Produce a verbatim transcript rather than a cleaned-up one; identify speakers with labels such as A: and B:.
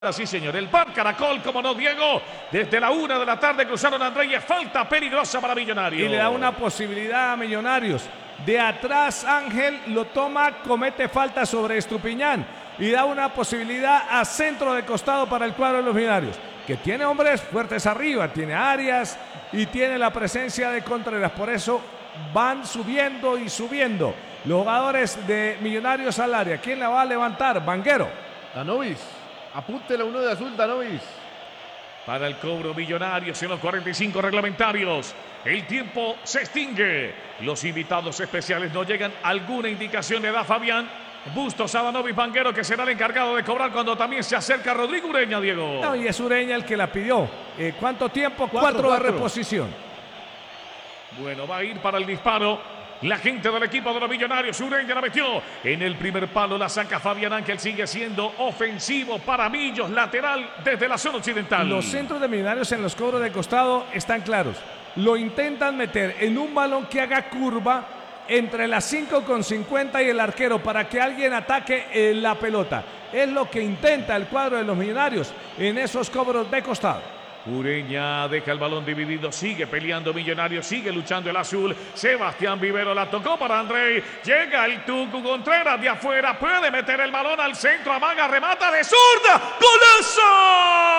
A: Sí, señor, el Bar Caracol, como no, Diego, desde la una de la tarde cruzaron a Andrés, falta peligrosa para Millonarios.
B: Y le da una posibilidad a Millonarios. De atrás Ángel lo toma, comete falta sobre Estupiñán y da una posibilidad a centro de costado para el cuadro de los Millonarios, que tiene hombres fuertes arriba, tiene Arias y tiene la presencia de Contreras. Por eso van subiendo y subiendo los jugadores de Millonarios al área. ¿Quién la va a levantar? Vanguero.
C: Danovis. Apúntele uno de azul, Danovis.
A: Para el cobro Millonarios en los cuarenta y cinco reglamentarios. El tiempo se extingue. Los invitados especiales no llegan. ¿Alguna indicación le da Fabián Bustos a Danovis Vanguero, que será el encargado de cobrar cuando también se acerca Rodrigo Ureña, Diego?
B: No, y es Ureña el que la pidió. Eh, ¿Cuánto tiempo?
C: Cuatro,
B: cuatro,
C: cuatro.
B: de reposición.
A: Bueno, va a ir para el disparo la gente del equipo de los Millonarios. Ureña la metió en el primer palo, la saca Fabián Ángel. Sigue siendo ofensivo para Millos, lateral desde la zona occidental.
B: Los centros de Millonarios en los cobros de costado están claros. Lo intentan meter en un balón que haga curva entre las cinco con cincuenta y el arquero para que alguien ataque eh, la pelota. Es lo que intenta el cuadro de los Millonarios en esos cobros de costado.
A: Ureña deja el balón dividido, sigue peleando Millonarios, sigue luchando el azul. Sebastián Vivero la tocó para André. Llega el Tucu Contreras de afuera, puede meter el balón al centro, amaga, remata de zurda. ¡Golazo!